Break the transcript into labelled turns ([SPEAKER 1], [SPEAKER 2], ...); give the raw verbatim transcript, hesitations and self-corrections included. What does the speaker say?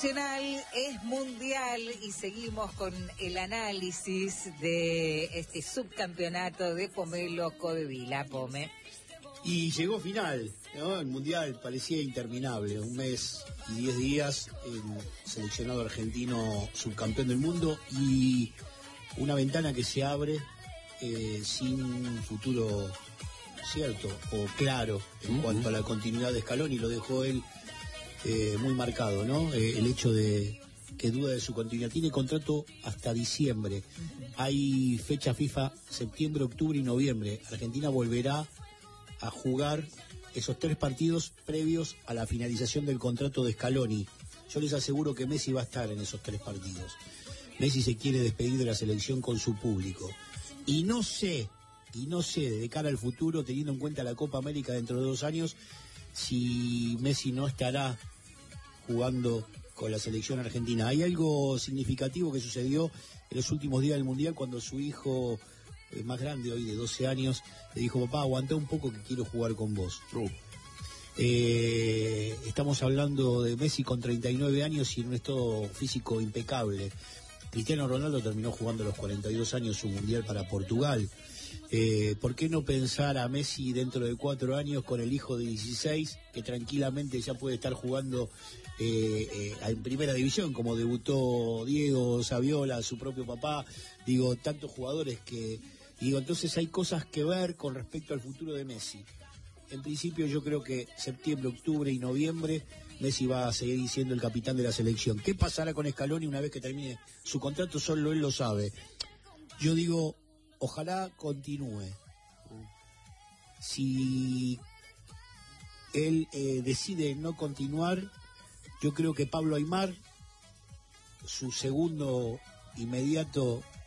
[SPEAKER 1] Nacional es mundial y seguimos con el análisis de este subcampeonato de Pomelo Codevila, Pome.
[SPEAKER 2] Y llegó final, ¿no? El mundial parecía interminable, un mes y diez días, el seleccionado argentino subcampeón del mundo y una ventana que se abre eh, sin futuro cierto o claro en uh-huh. cuanto a la continuidad de Scaloni, lo dejó él eh, muy marcado, ¿no? Eh, el hecho de que duda de su continuidad. Tiene contrato hasta diciembre. Uh-huh. Hay fecha FIFA septiembre, octubre y noviembre. Argentina volverá a jugar esos tres partidos previos a la finalización del contrato de Scaloni. Yo les aseguro que Messi va a estar en esos tres partidos. Messi se quiere despedir de la selección con su público. Y no sé, y no sé, de cara al futuro, teniendo en cuenta la Copa América dentro de dos años, si Messi no estará jugando con la selección argentina. Hay algo significativo que sucedió en los últimos días del Mundial cuando su hijo más grande, hoy de doce años, le dijo: papá, aguantá un poco que quiero jugar con vos. Uh. Eh, estamos hablando de Messi con treinta y nueve años y en un estado físico impecable. Cristiano Ronaldo terminó jugando a los cuarenta y dos años su mundial para Portugal. Eh, ¿Por qué no pensar a Messi dentro de cuatro años con el hijo de dieciséis, que tranquilamente ya puede estar jugando eh, eh, en primera división, como debutó Diego Saviola, su propio papá? Digo, tantos jugadores que... Digo, entonces hay cosas que ver con respecto al futuro de Messi. En principio yo creo que septiembre, octubre y noviembre Messi va a seguir siendo el capitán de la selección. ¿Qué pasará con Scaloni una vez que termine su contrato? Solo él lo sabe. Yo digo, ojalá continúe. Si él eh, decide no continuar, yo creo que Pablo Aimar, su segundo inmediato